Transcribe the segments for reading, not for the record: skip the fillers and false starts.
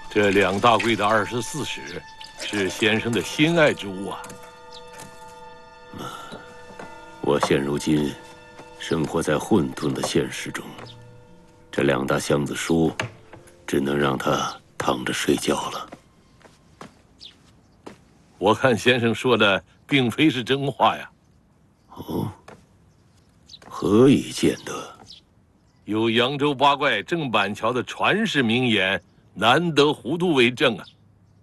这2大柜的24史是先生的心爱之物啊。 我现如今生活在混沌的现实中，这2大箱子书，只能让他躺着睡觉了。 我看先生说的并非是真话呀。 哦，何以见得？ 有扬州八怪郑板桥的传世名言“难得糊涂”为证啊。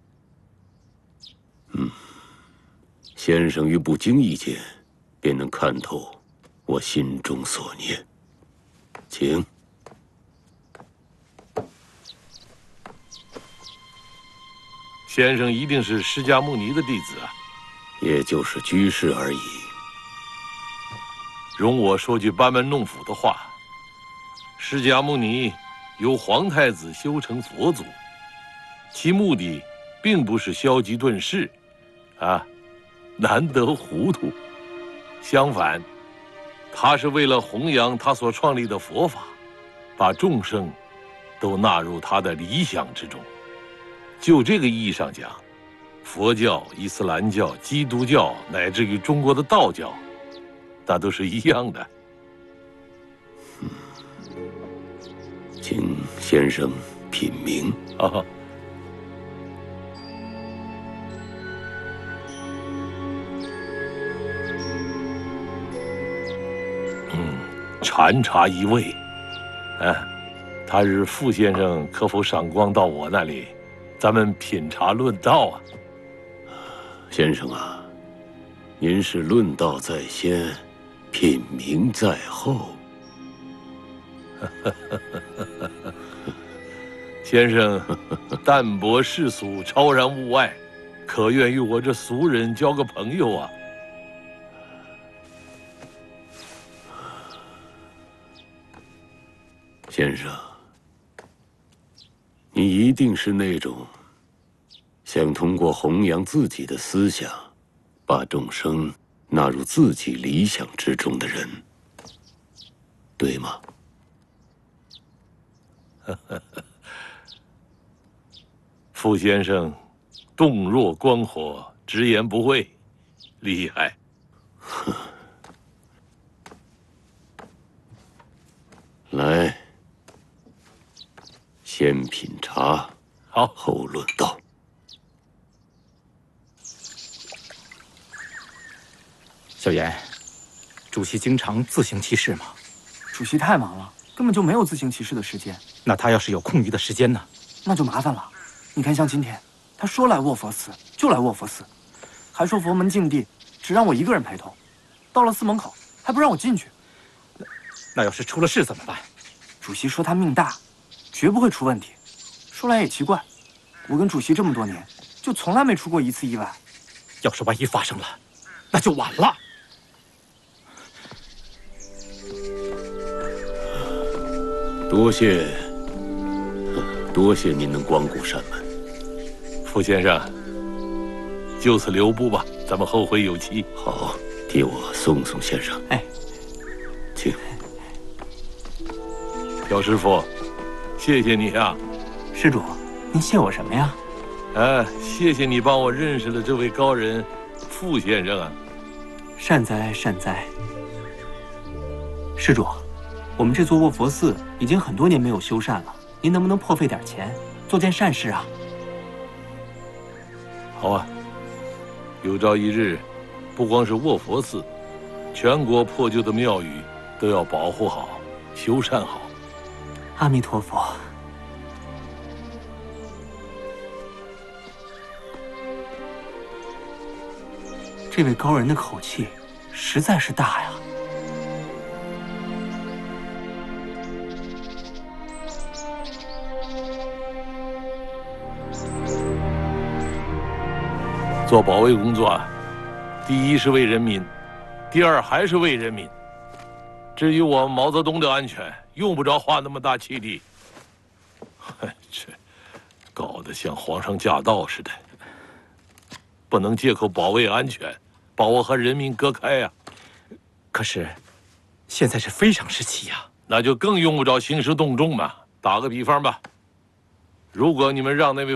先生于不经意间，便能看透我心中所念。请。 先生一定是释迦牟尼的弟子啊。 也就是居士而已。 容我说句班门弄斧的话，释迦牟尼由皇太子修成佛祖，其目的并不是消极遁世，难得糊涂。相反，他是为了弘扬他所创立的佛法，把众生都纳入他的理想之中。就这个意义上讲，佛教、伊斯兰教、基督教，乃至于中国的道教，那都是一样的。 请先生品茗。 啊，禅茶一味。他日傅先生可否赏光到我那里，咱们品茶论道啊？ 先生啊，您是论道在先，品茗在后。 先生淡泊世俗，超然物外，可愿与我这俗人交个朋友啊？ 先生，你一定是那种想通过弘扬自己的思想，把众生纳入自己理想之中的人，对吗？ 傅先生洞若观火，直言不讳，厉害。 来，先品茶， 好， 后论道。 小严，主席经常自行其事吗？ 主席太忙了，根本就没有自行其事的时间。 那他要是有空余的时间呢？ 那就麻烦了。你看，像今天，他说来卧佛寺就来卧佛寺，还说佛门净地，只让我一个人陪同。到了寺门口，还不让我进去。 那要是出了事怎么办？ 主席说他命大，绝不会出问题。说来也奇怪，我跟主席这么多年，就从来没出过一次意外。 要是万一发生了，那就晚了。 多谢您能光顾山门。 傅先生，就此留步吧，咱们后会有期。 好，替我送送先生。 哎， 请。 朴师傅，谢谢你啊。 施主，您谢我什么呀？ 谢谢你帮我认识了这位高人，傅先生啊。 善哉善哉。施主，我们这座卧佛寺已经很多年没有修缮了，您能不能破费点钱，做件善事啊？ 好啊，有朝一日，不光是卧佛寺，全国破旧的庙宇都要保护好、修缮好。 阿弥陀佛。这位高人的口气实在是大呀。 做保卫工作啊，第一是为人民，第二还是为人民。至于我毛泽东的安全，用不着花那么大气力。这搞得像皇上驾到似的，不能借口保卫安全，把我和人民隔开呀。 可是，现在是非常时期呀， 那就更用不着兴师动众嘛。打个比方吧，如果你们让那位